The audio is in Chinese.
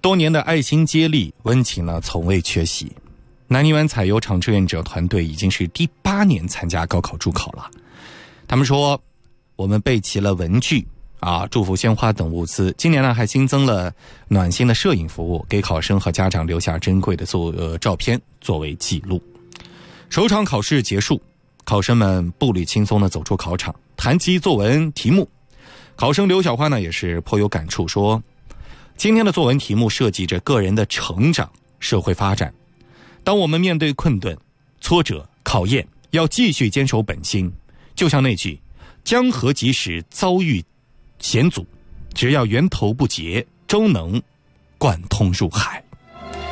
多年的爱心接力，温情呢从未缺席。南泥湾采油厂志愿者团队已经是第8年参加高考助考了。他们说，我们备齐了文具祝福鲜花等物资，今年呢还新增了暖心的摄影服务，给考生和家长留下珍贵的照片作为记录。首场考试结束，考生们步履轻松地走出考场，谈及作文题目。考生刘小花呢也是颇有感触，说今天的作文题目涉及着个人的成长、社会发展。当我们面对困顿、挫折、考验，要继续坚守本心。就像那句江河即使遭遇险阻，只要源头不竭，终能贯通入海。